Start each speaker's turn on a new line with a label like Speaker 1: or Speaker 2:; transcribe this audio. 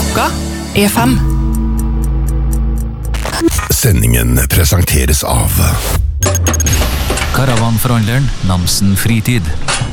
Speaker 1: Klokka er 5.
Speaker 2: Sendingen presenteres av
Speaker 3: Karavanforhandleren Namsen Fritid.